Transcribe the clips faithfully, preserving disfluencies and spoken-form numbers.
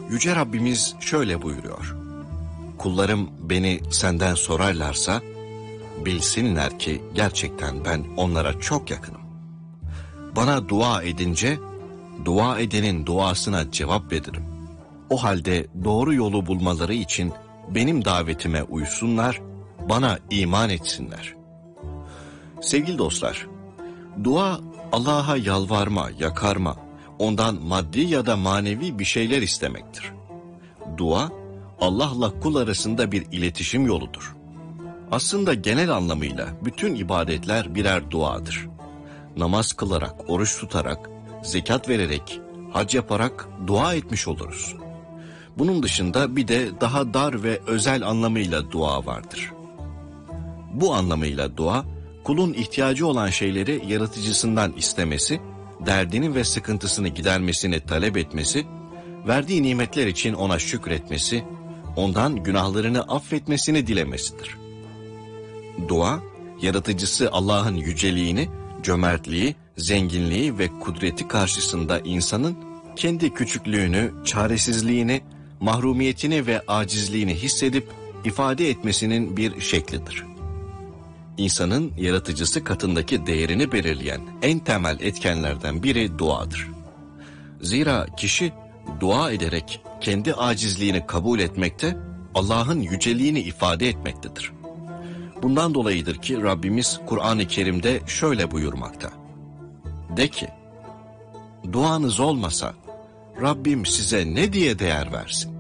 Yüce Rabbimiz şöyle buyuruyor: kullarım beni senden sorarlarsa bilsinler ki gerçekten ben onlara çok yakınım. Bana dua edince dua edenin duasına cevap veririm. O halde doğru yolu bulmaları için benim davetime uysunlar, bana iman etsinler. Sevgili dostlar, dua Allah'a yalvarma, yakarma, ondan maddi ya da manevi bir şeyler istemektir. Dua, Allah'la kul arasında bir iletişim yoludur. Aslında genel anlamıyla bütün ibadetler birer duadır. Namaz kılarak, oruç tutarak, zekat vererek, hac yaparak dua etmiş oluruz. Bunun dışında bir de daha dar ve özel anlamıyla dua vardır. Bu anlamıyla dua, kulun ihtiyacı olan şeyleri yaratıcısından istemesi, derdini ve sıkıntısını gidermesini talep etmesi, verdiği nimetler için ona şükretmesi, ondan günahlarını affetmesini dilemesidir. Dua, yaratıcısı Allah'ın yüceliğini, cömertliği, zenginliği ve kudreti karşısında insanın kendi küçüklüğünü, çaresizliğini, mahrumiyetini ve acizliğini hissedip ifade etmesinin bir şeklidir. İnsanın yaratıcısı katındaki değerini belirleyen en temel etkenlerden biri duadır. Zira kişi dua ederek kendi acizliğini kabul etmekte, Allah'ın yüceliğini ifade etmektedir. Bundan dolayıdır ki Rabbimiz Kur'an-ı Kerim'de şöyle buyurmakta: de ki, duanız olmasa Rabbim size ne diye değer versin?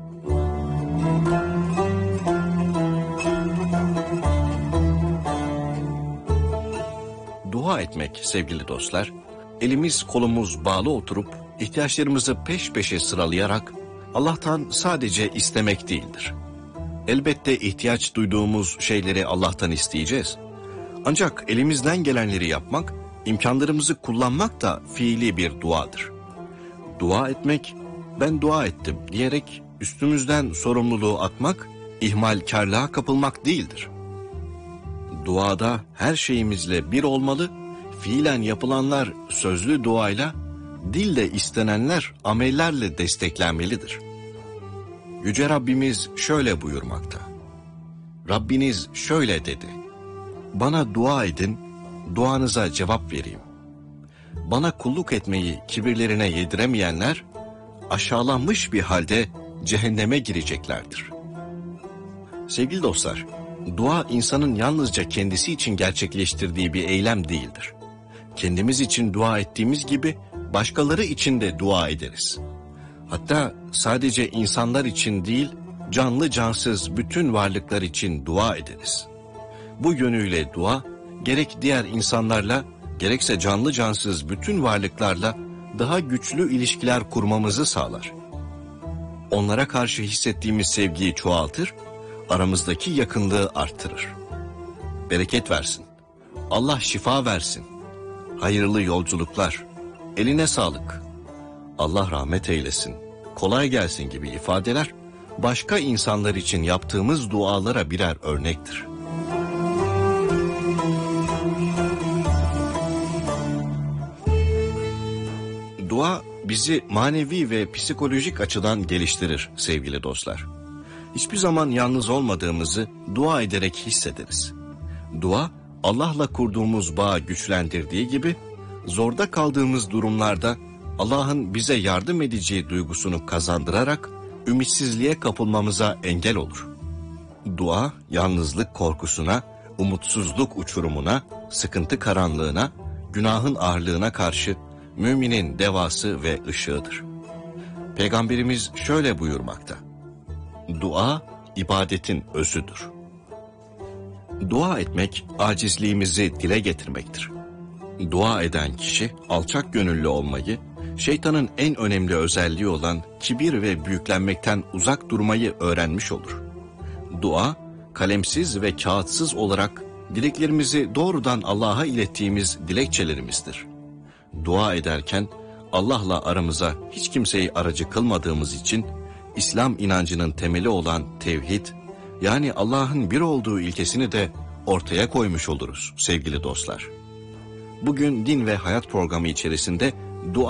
Dua etmek sevgili dostlar, elimiz kolumuz bağlı oturup ihtiyaçlarımızı peş peşe sıralayarak Allah'tan sadece istemek değildir. Elbette ihtiyaç duyduğumuz şeyleri Allah'tan isteyeceğiz. Ancak elimizden gelenleri yapmak, imkanlarımızı kullanmak da fiili bir duadır. Dua etmek, ben dua ettim diyerek üstümüzden sorumluluğu atmak, ihmalkarlığa kapılmak değildir. Duada her şeyimizle bir olmalı, fiilen yapılanlar sözlü duayla, dille istenenler amellerle desteklenmelidir. Yüce Rabbimiz şöyle buyurmakta: Rabbiniz şöyle dedi: bana dua edin, duanıza cevap vereyim. Bana kulluk etmeyi kibirlerine yediremeyenler, aşağılanmış bir halde cehenneme gireceklerdir. Sevgili dostlar, dua insanın yalnızca kendisi için gerçekleştirdiği bir eylem değildir. Kendimiz için dua ettiğimiz gibi başkaları için de dua ederiz. Hatta sadece insanlar için değil, canlı cansız bütün varlıklar için dua ederiz. Bu yönüyle dua, gerek diğer insanlarla, gerekse canlı cansız bütün varlıklarla daha güçlü ilişkiler kurmamızı sağlar. Onlara karşı hissettiğimiz sevgiyi çoğaltır, aramızdaki yakınlığı arttırır. Bereket versin, Allah şifa versin, hayırlı yolculuklar, eline sağlık, Allah rahmet eylesin, kolay gelsin gibi ifadeler, başka insanlar için yaptığımız dualara birer örnektir. Dua bizi manevi ve psikolojik açıdan geliştirir sevgili dostlar. Hiçbir zaman yalnız olmadığımızı dua ederek hissederiz. Dua, Allah'la kurduğumuz bağı güçlendirdiği gibi, zorda kaldığımız durumlarda Allah'ın bize yardım edeceği duygusunu kazandırarak ümitsizliğe kapılmamıza engel olur. Dua, yalnızlık korkusuna, umutsuzluk uçurumuna, sıkıntı karanlığına, günahın ağırlığına karşı müminin devası ve ışığıdır. Peygamberimiz şöyle buyurmakta: dua, ibadetin özüdür. Dua etmek, acizliğimizi dile getirmektir. Dua eden kişi, alçak gönüllü olmayı, şeytanın en önemli özelliği olan kibir ve büyüklenmekten uzak durmayı öğrenmiş olur. Dua, kalemsiz ve kağıtsız olarak dileklerimizi doğrudan Allah'a ilettiğimiz dilekçelerimizdir. Dua ederken Allah'la aramıza hiç kimseyi aracı kılmadığımız için İslam inancının temeli olan tevhid, yani Allah'ın bir olduğu ilkesini de ortaya koymuş oluruz sevgili dostlar. Bugün Din ve Hayat programı içerisinde dua